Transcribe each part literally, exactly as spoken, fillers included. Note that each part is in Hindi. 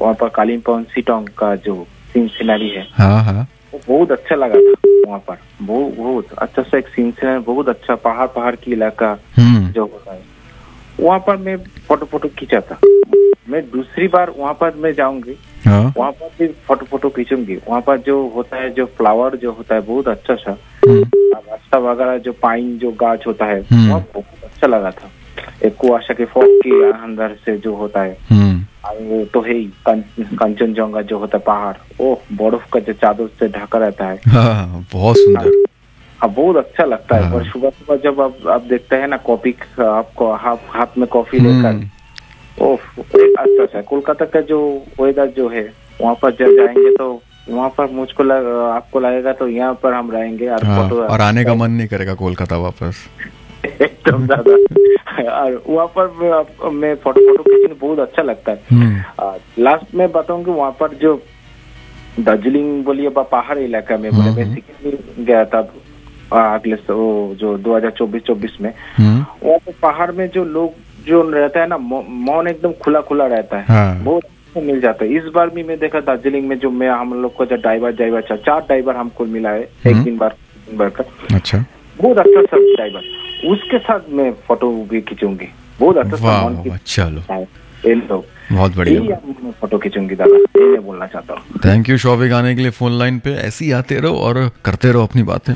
वहाँ पर कालिम्पोंग सिटोंग का जो सीन सिनेरी है, हाँ हाँ, वो बहुत अच्छा लगा था वहाँ पर। बहुत बहुत अच्छा सा एक सीन सिनेरी, बहुत अच्छा पहाड़ पहाड़ की इलाका जो होता है, वहाँ पर मैं फोटो फोटो खींचा था। मैं दूसरी बार वहाँ पर मैं जाऊंगी, वहाँ पर भी फोटो फोटो खींचूंगी। वहाँ पर जो होता है, जो फ्लावर जो होता है बहुत अच्छा सा, रास्ता वगैरह जो पाइन जो गाछ होता है, वहाँ बहुत अच्छा लगा था। एक कुआशा के फॉग के अंदर से जो होता है, वो तो है ही कंचनजंगा जो होता है पहाड़, ओ बर्फ का जो चादर से ढका रहता है, हाँ, बहुत सुंदर। हाँ बहुत अच्छा लगता है। और सुबह सुबह जब आप आप देखते हैं ना, कॉफी आपको हाथ हाथ में कॉफी लेकर, ओह एक अच्छा सा कोलकाता का जो वेदर जो है, वहाँ पर जब जाएंगे तो वहाँ पर मुझको लग, आपको लगेगा तो यहाँ पर हम रहेंगे और हाँ, फोटो और आने का मन नहीं करेगा कोलकाता वापस। एकदम ज्यादा। और वहाँ पर मैं फोटो फोटो खींचने बहुत अच्छा लगता है। लास्ट में बताऊंगी, वहाँ पर जो दार्जिलिंग बोलिए पहाड़ इलाका में बोले, मैं सिक्किम गया था अगले वो जो दो हजार चौबीस चौबीस में। वहाँ पे पहाड़ में जो लोग जो रहता है ना, मौन एकदम खुला खुला रहता है, हाँ। बहुत अच्छा मिल जाता है। इस बार भी मैं देखा दार्जिलिंग में, जो मैं हम लोग को जो ड्राइवर ड्राइवर चार ड्राइवर हमको मिला है एक दिन बार दिन बार का, अच्छा बहुत अच्छा सा ड्राइवर, उसके साथ मैं फोटो भी खींचूंगी, बहुत अच्छा सा मन की। चलो लोग बहुत बढ़िया फोटो खींचूंगी दादा, ये मैं बोलना चाहता हूँ। थैंक यू शौविक आने के लिए फोन लाइन पे। ऐसे ही आते रहो और करते रहो अपनी बातें।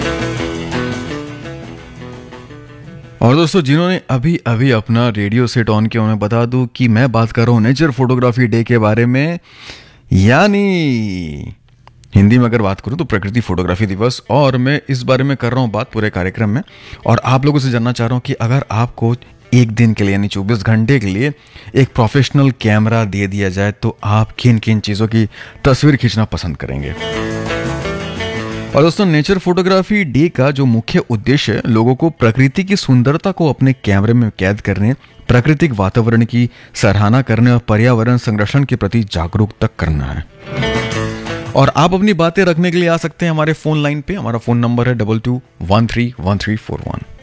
और दोस्तों, जिन्होंने अभी अभी अपना रेडियो सेट ऑन किया, उन्हें बता दूं कि मैं बात कर रहा हूँ नेचर फोटोग्राफी डे के बारे में, यानी हिंदी में अगर बात करूं तो प्रकृति फोटोग्राफी दिवस। और मैं इस बारे में कर रहा हूं बात पूरे कार्यक्रम में, और आप लोगों से जानना चाह रहा हूं कि अगर आपको एक दिन के लिए यानी चौबीस घंटे के लिए एक प्रोफेशनल कैमरा दे दिया जाए तो आप किन किन चीज़ों की तस्वीर खींचना पसंद करेंगे। और दोस्तों, नेचर फोटोग्राफी डे का जो मुख्य उद्देश्य है, लोगों को प्रकृति की सुंदरता को अपने कैमरे में कैद करने, प्राकृतिक वातावरण की सराहना करने और पर्यावरण संरक्षण के प्रति जागरूक तक करना है। और आप अपनी बातें रखने के लिए आ सकते हैं हमारे फोन लाइन पे। हमारा फोन नंबर है double two one three one three four one.